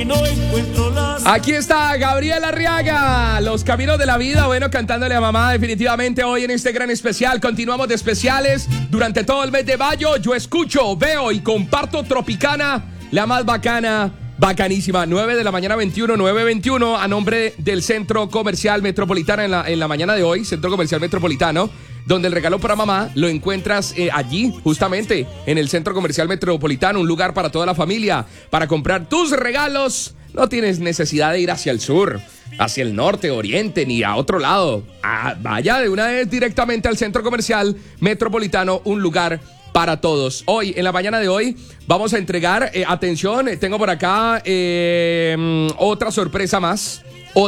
Aquí está Gabriel Arriaga, Los Caminos de la Vida, bueno, cantándole a mamá definitivamente hoy en este gran especial. Continuamos de especiales durante todo el mes de mayo. Yo escucho, veo y comparto Tropicana, la más bacana, bacanísima. 9 de la mañana 21, 9:21, a nombre del Centro Comercial Metropolitano en la mañana de hoy, Centro Comercial Metropolitano, donde el regalo para mamá lo encuentras allí, justamente en el Centro Comercial Metropolitano, un lugar para toda la familia, para comprar tus regalos. No tienes necesidad de ir hacia el sur, hacia el norte, oriente, ni a otro lado. Vaya de una vez directamente al Centro Comercial Metropolitano, un lugar para todos. Hoy, en la mañana de hoy, vamos a entregar, atención, tengo por acá otra sorpresa más.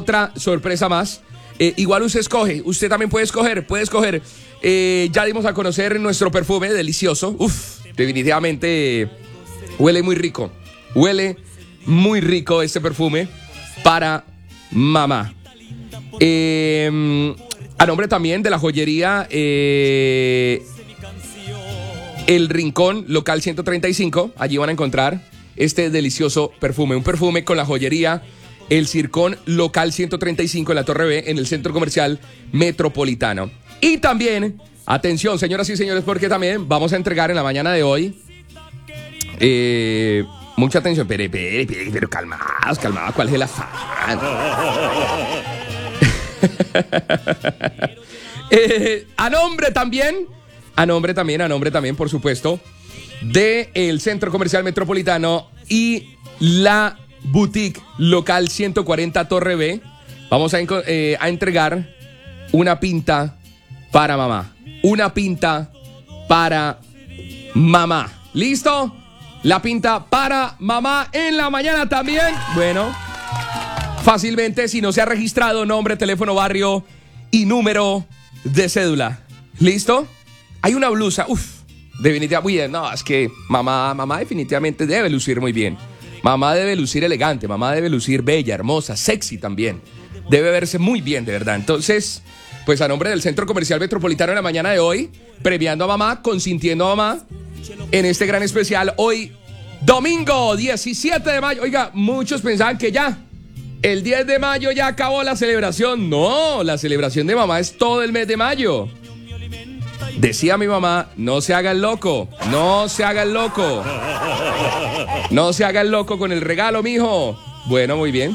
Igual usted escoge, usted también puede escoger. Ya dimos a conocer nuestro perfume delicioso. Definitivamente huele muy rico. Huele muy rico este perfume para mamá. A nombre también de la joyería El Rincón, local 135. Allí van a encontrar este delicioso perfume. Un perfume con la joyería El Circón, local 135 en la Torre B, en el Centro Comercial Metropolitano. Y también, atención, señoras y señores, porque también vamos a entregar en la mañana de hoy mucha atención, pero calmados, ¿cuál es el afán? A nombre también, por supuesto, de el Centro Comercial Metropolitano y la Boutique local 140 Torre B, vamos a entregar una pinta para mamá. ¿Listo? La pinta para mamá en la mañana también. Bueno, fácilmente, si no se ha registrado, nombre, teléfono, barrio y número de cédula. ¿Listo? Hay una blusa, definitivamente, no, es que mamá definitivamente debe lucir muy bien. Mamá debe lucir elegante, mamá debe lucir bella, hermosa, sexy también. Debe verse muy bien, de verdad. Entonces, pues a nombre del Centro Comercial Metropolitano en la mañana de hoy, premiando a mamá, consintiendo a mamá, en este gran especial, hoy, domingo 17 de mayo. Oiga, muchos pensaban que ya, el 10 de mayo ya acabó la celebración. No, la celebración de mamá es todo el mes de mayo. Decía mi mamá, no se haga el loco con el regalo, mijo. Bueno, muy bien.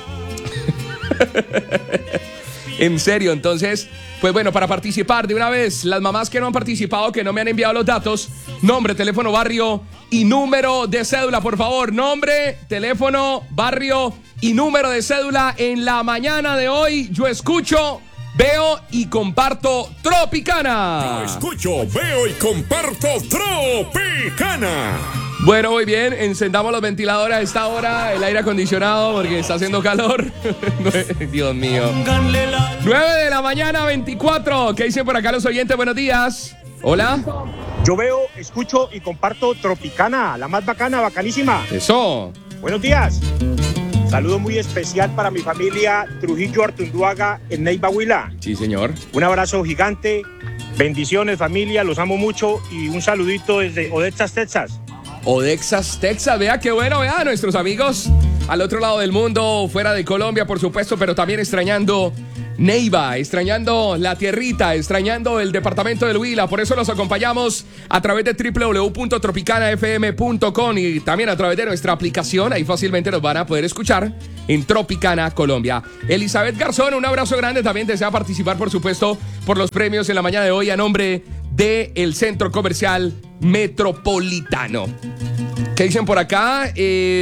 En serio, entonces, pues bueno, para participar de una vez, las mamás que no han participado, que no me han enviado los datos, nombre, teléfono, barrio y número de cédula, por favor. Nombre, teléfono, barrio y número de cédula en la mañana de hoy. Yo escucho, veo y comparto Tropicana. Yo escucho, veo y comparto Tropicana. Bueno, muy bien, encendamos los ventiladores a esta hora, el aire acondicionado porque está haciendo calor. Dios mío. 9 de la mañana, 24. ¿Qué dicen por acá los oyentes? Buenos días. Hola. Yo veo, escucho y comparto Tropicana, la más bacana, bacanísima. Eso. Buenos días. Saludo muy especial para mi familia Trujillo Artunduaga en Neiva, Huila. Sí, señor. Un abrazo gigante. Bendiciones, familia, los amo mucho y un saludito desde Odexas, Texas. Odexas, Texas, vea qué bueno, vea, nuestros amigos al otro lado del mundo, fuera de Colombia, por supuesto, pero también extrañando Neiva, extrañando la tierrita, extrañando el departamento del Huila. Por eso los acompañamos a través de www.tropicanafm.com y también a través de nuestra aplicación. Ahí fácilmente nos van a poder escuchar en Tropicana, Colombia. Elizabeth Garzón, un abrazo grande, también desea participar, por supuesto, por los premios en la mañana de hoy a nombre del Centro Comercial Metropolitano. ¿Qué dicen por acá?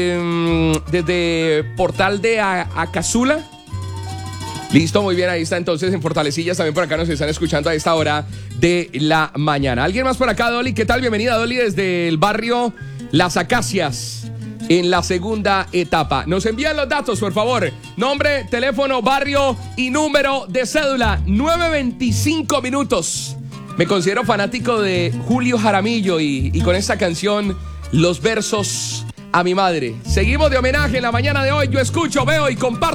Desde Portal de Acazula. Listo, muy bien, ahí está entonces en Fortalecillas. También por acá nos están escuchando a esta hora de la mañana. ¿Alguien más por acá, Dolly? ¿Qué tal? Bienvenida, Dolly, desde el barrio Las Acacias, en la segunda etapa. Nos envían los datos, por favor. Nombre, teléfono, barrio y número de cédula. 9:25 minutos. Me considero fanático de Julio Jaramillo y con esta canción, Los versos a mi madre. Seguimos de homenaje en la mañana de hoy. Yo escucho, veo y comparto